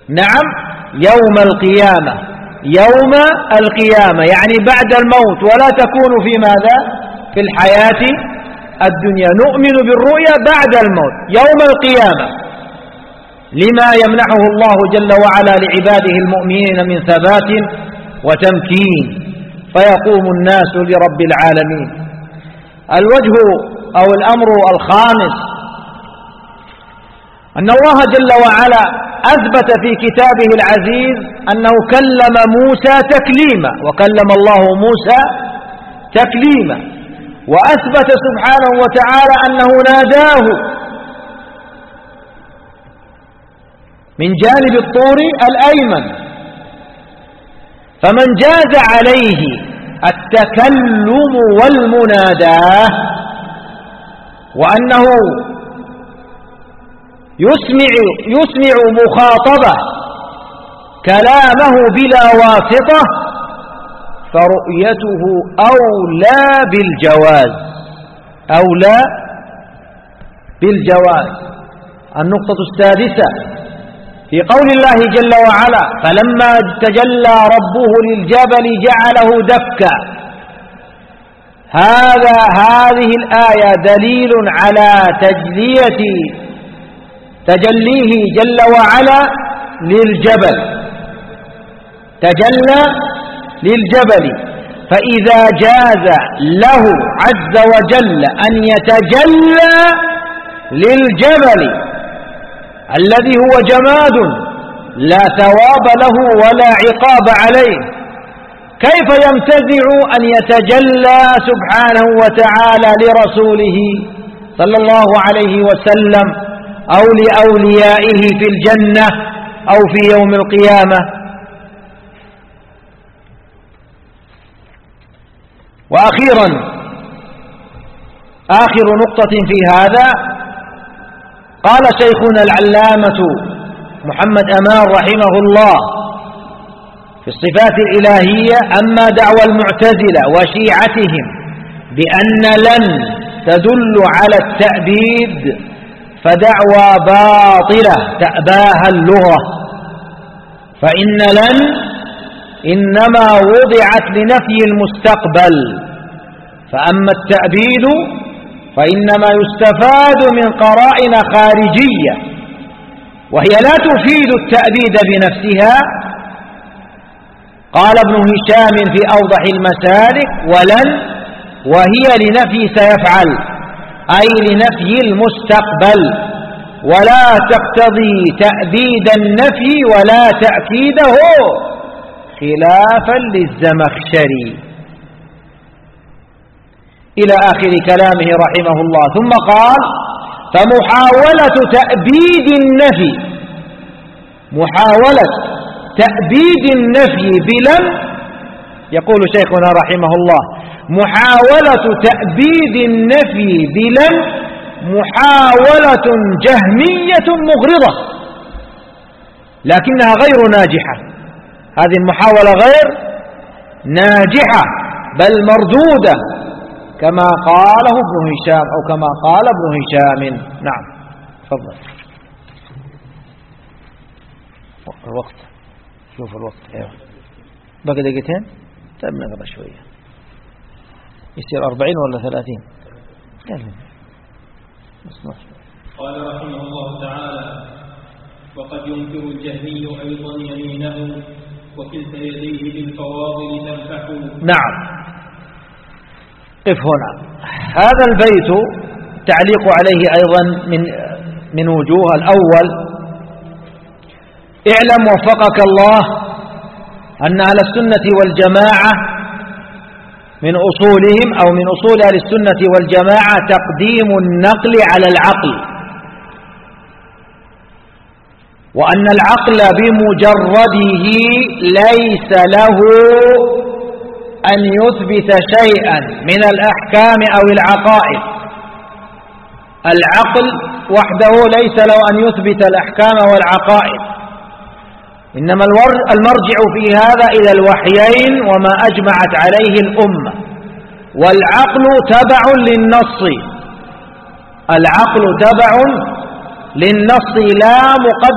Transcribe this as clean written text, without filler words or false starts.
نعم، يوم القيامة، يوم القيامة يعني بعد الموت، ولا تكون في ماذا؟ في الحياة الدنيا. نؤمن بالرؤيا بعد الموت يوم القيامة، لما يمنحه الله جل وعلا لعباده المؤمنين من ثبات وتمكين، فيقوم الناس لرب العالمين. الوجه أو الأمر الخامس أن الله جل وعلا أثبت في كتابه العزيز أنه كلم موسى تكليما، وكلم الله موسى تكليما، وأثبت سبحانه وتعالى أنه ناداه من جانب الطور الأيمن. فمن جاز عليه التكلم والمناداه، وأنه يسمع مخاطبة كلامه بلا واسطة، فرؤيته أولى بالجواز، أولى بالجواز. النقطة السادسة في قول الله جل وعلا: فلما تجلى ربه للجبل جعله دكا. هذه الآية دليل على تجليه جل وعلا للجبل، تجلى للجبل. فإذا جاز له عز وجل أن يتجلى للجبل الذي هو جماد لا ثواب له ولا عقاب عليه، كيف يمتنع أن يتجلى سبحانه وتعالى لرسوله صلى الله عليه وسلم أو لأوليائه في الجنة أو في يوم القيامة؟ وأخيرا آخر نقطة في هذا، قال شيخنا العلامة محمد أمان رحمه الله في الصفات الإلهية: أما دعوى المعتزلة وشيعتهم بأن لن تدل على التأبيد فدعوى باطلة تأباها اللغة، فإن لن إنما وضعت لنفي المستقبل، فأما التأبيد فإنما يستفاد من قرائن خارجية، وهي لا تفيد التأبيد بنفسها. قال ابن هشام في أوضح المسالك: ولن وهي لنفي سيفعل، أي لنفي المستقبل، ولا تقتضي تأبيد النفي ولا تأكيده، خلافا للزمخشري، إلى آخر كلامه رحمه الله. ثم قال: فمحاولة تأبيد النفي، محاولة تأبيد النفي بلن، يقول شيخنا رحمه الله: محاولة تأبيد النفي بلن محاولة جهمية مغرضة، لكنها غير ناجحة. هذه المحاولة غير ناجحة بل مردودة، كما قاله ابن هشام أو كما قال ابن هشام. نعم، تفضل. الوقت، شوف الوقت. ايوه، بقى دقيقتين. طيب نقرأ شوية، يصير 40 ولا 30؟ قال رحمه الله تعالى: وقد ينكر الجهمي أيضا يمينه وكلتا يديه بالفواضل تنفح. نعم، قف هنا. هذا البيت تعليق عليه أيضا من وجوه. الأول: اعلم وفقك الله أن أهل السنة والجماعة من أصولهم أو من أصول أهل السنة والجماعة تقديم النقل على العقل، وأن العقل بمجرده ليس له أن يثبت شيئا من الأحكام أو العقائد. العقل وحده ليس له أن يثبت الأحكام والعقائد، إنما المرجع في هذا إلى الوحيين وما أجمعت عليه الأمة. والعقل تبع للنص، العقل تبع للنص لا